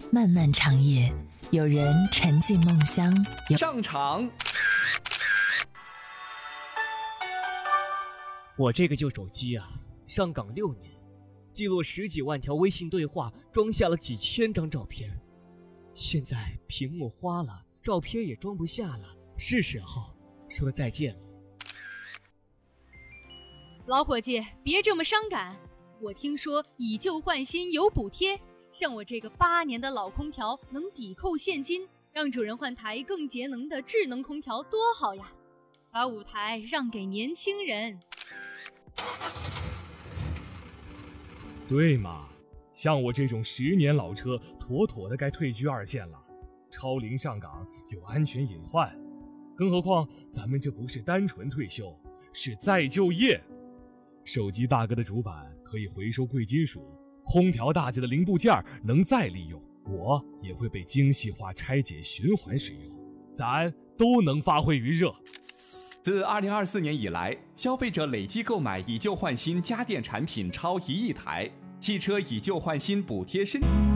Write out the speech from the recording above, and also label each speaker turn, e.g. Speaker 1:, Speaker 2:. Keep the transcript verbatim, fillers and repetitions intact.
Speaker 1: 漫漫长夜，有人沉浸梦乡，有
Speaker 2: 上场。
Speaker 3: 我这个旧手机啊，上岗六年，记录十几万条微信对话，装下了几千张照片。现在屏幕花了，照片也装不下了，是时候说再见了。
Speaker 4: 老伙计，别这么伤感。我听说以旧换新有补贴，像我这个八年的老空调能抵扣现金，让主人换台更节能的智能空调多好呀！把舞台让给年轻人。
Speaker 5: 对嘛，像我这种十年老车，妥妥的该退居二线了。超龄上岗有安全隐患，更何况咱们这不是单纯退休，是再就业。手机大哥的主板可以回收贵金属，空调大姐的零部件能再利用，我也会被精细化拆解循环使用，咱都能发挥余热。
Speaker 2: 自二零二四年以来，消费者累计购买以旧换新家电产品超一亿台，汽车以旧换新补贴申